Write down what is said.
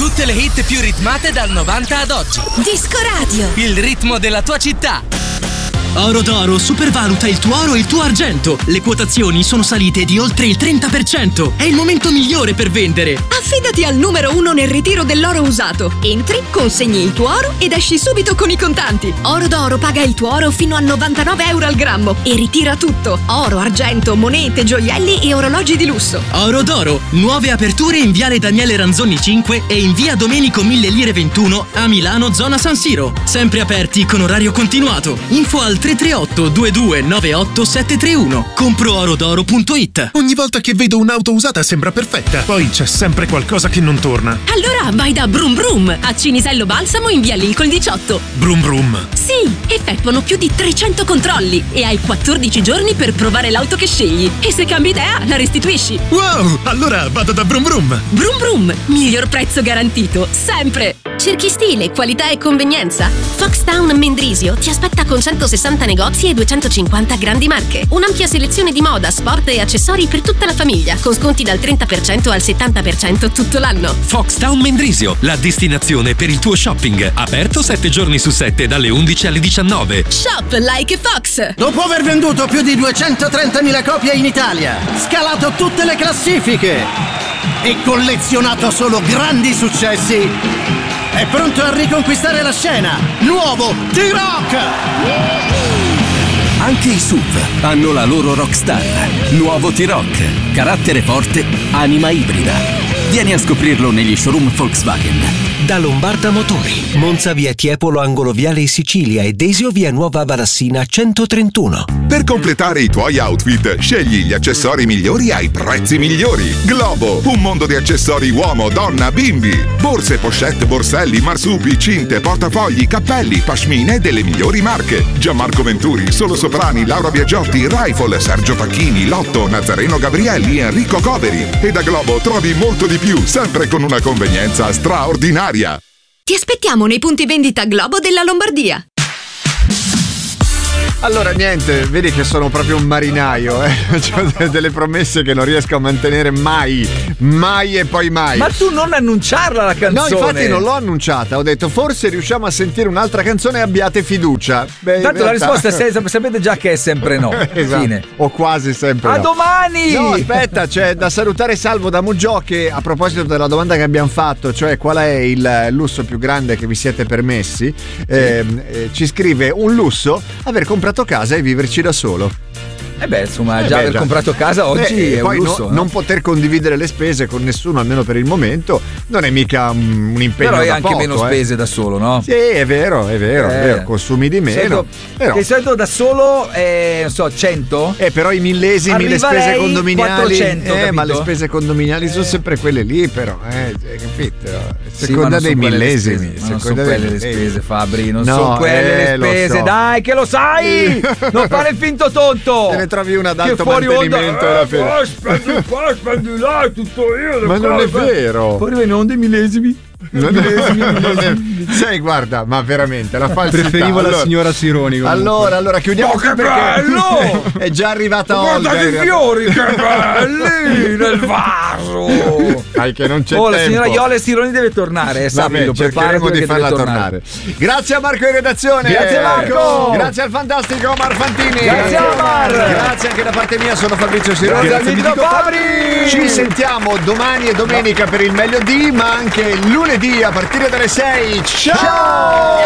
Tutte le hit più ritmate dal 90 ad oggi. Disco Radio. Il ritmo della tua città. Oro d'Oro supervaluta il tuo oro e il tuo argento. Le quotazioni sono salite di oltre il 30%. È il momento migliore per vendere. Affidati al numero 1 nel ritiro dell'oro usato. Entri, consegni il tuo oro ed esci subito con i contanti. Oro d'Oro paga il tuo oro fino a 99 euro al grammo e ritira tutto: oro, argento, monete, gioielli e orologi di lusso. Oro d'Oro, nuove aperture in viale Daniele Ranzoni 5 e in via Domenico 1000 Lire 21 a Milano, zona San Siro. Sempre aperti con orario continuato. Info al 338 2298 731. Compro-orodoro.it. Ogni volta che vedo un'auto usata sembra perfetta, poi c'è sempre qualcosa che non torna. Allora vai da Brum Brum a Cinisello Balsamo in via Lincoln 18. Brum Brum. Sì, effettuano più di 300 controlli e hai 14 giorni per provare l'auto che scegli. E se cambi idea, la restituisci. Wow, allora vado da Brum Brum. Brum Brum, miglior prezzo garantito, sempre. Cerchi stile, qualità e convenienza? Foxtown Mendrisio ti aspetta con 160 negozi e 250 grandi marche. Un'ampia selezione di moda, sport e accessori per tutta la famiglia, con sconti dal 30% al 70% tutto l'anno. Foxtown Mendrisio, la destinazione per il tuo shopping. Aperto 7 giorni su 7 dalle 11 alle 19. Shop like Fox. Dopo aver venduto più di 230.000 copie in Italia, scalato tutte le classifiche e collezionato solo grandi successi, è pronto a riconquistare la scena. Nuovo T-Rock! Anche i SUV hanno la loro rockstar. Nuovo T-Rock. Carattere forte, anima ibrida. Vieni a scoprirlo negli showroom Volkswagen. Da Lombarda Motori, Monza via Tiepolo angolo viale Sicilia e Desio via Nuova Varassina 131. Per completare i tuoi outfit, scegli gli accessori migliori ai prezzi migliori. Globo, un mondo di accessori uomo, donna, bimbi. Borse, pochette, borselli, marsupi, cinte, portafogli, cappelli, pashmine delle migliori marche. Gianmarco Venturi, Solo Soprani, Laura Biagiotti, Rifle, Sergio Tacchini, Lotto, Nazareno Gabrielli, Enrico Coveri. E da Globo trovi molto di più, sempre con una convenienza straordinaria. Ti aspettiamo nei punti vendita Globo della Lombardia. Allora niente, vedi che sono proprio un marinaio, C'ho delle promesse che non riesco a mantenere mai e poi mai. Ma tu non annunciarla la canzone. No, infatti non l'ho annunciata, ho detto forse riusciamo a sentire un'altra canzone e abbiate fiducia. Beh, tanto la risposta è sapete già che è sempre no. Esatto. Fine. O quasi sempre a no. Domani! No, aspetta, c'è da salutare Salvo da Muggio che, a proposito della domanda che abbiamo fatto, cioè qual è il lusso più grande che vi siete permessi, ci scrive: un lusso, aver comprato casa e viverci da solo. Aver comprato casa oggi è poi un lusso. Non poter condividere le spese con nessuno, almeno per il momento, non è mica un impegno. Però hai da anche poco, meno spese da solo, no? Sì, è vero, consumi di meno. Di solito da solo, 100? Però i millesimi, le spese condominiali. 400, ma le spese condominiali sono sempre quelle lì, però, capito? Seconda dei millesimi. Non sono quelle le spese, Fabri, non sono quelle le spese, so. dai, che lo sai! Non fare il finto tonto! Te ne trovi una ad alto mantenimento alla fine. Spendi là, tutto io. Ma non è vero. Poi vengono dei millesimi. Sai, guarda, ma veramente la falsità. Preferivo la signora Sironi. Allora chiudiamo. Che bello! È già arrivata Olga. Guardate i fiori, che belli nel vaso. Dai, che non c'è tempo. La signora Iola Sironi deve tornare, cercheremo di farla tornare. Grazie a Marco in redazione. Grazie Marco. Grazie al fantastico Omar Fantini. Grazie Omar. Grazie anche da parte mia, sono Fabrizio Sironi. Grazie a Fabri. Ci sentiamo domani e domenica per il meglio di, ma anche lunedì a partire dalle 6. Ciao!